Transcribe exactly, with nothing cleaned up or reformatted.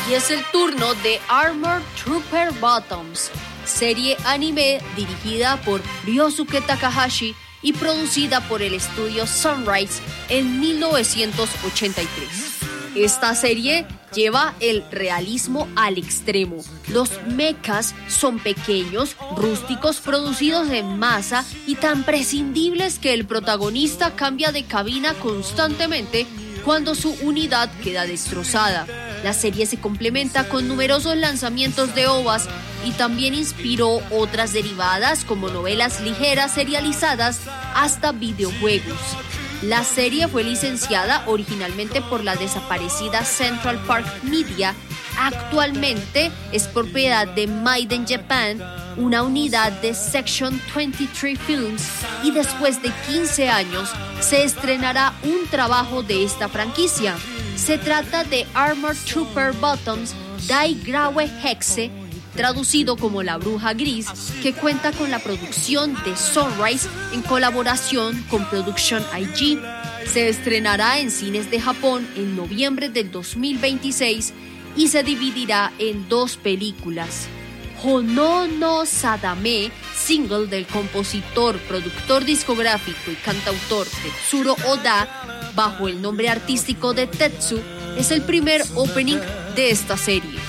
Y es el turno de Armored Trooper Bottoms, serie anime dirigida por Ryosuke Takahashi y producida por el estudio Sunrise en mil novecientos ochenta y tres. Esta serie lleva el realismo al extremo. Los mechas son pequeños, rústicos, producidos en masa y tan prescindibles que el protagonista cambia de cabina constantemente cuando su unidad queda destrozada. La serie se complementa con numerosos lanzamientos de O V As y también inspiró otras derivadas como novelas ligeras serializadas hasta videojuegos. La serie fue licenciada originalmente por la desaparecida Central Park Media. Actualmente es propiedad de Maiden Japan, una unidad de Section veintitrés Films, y después de quince años se estrenará un trabajo de esta franquicia. Se trata de Armored Trooper Bottoms Dai Graue Hexe, traducido como La Bruja Gris, que cuenta con la producción de Sunrise en colaboración con Production I G. Se estrenará en cines de Japón en noviembre del dos mil veintiséis y se dividirá en dos películas. Hono no Sadame, single del compositor, productor discográfico y cantautor Tetsuro Oda, bajo el nombre artístico de Tetsu, es el primer opening de esta serie.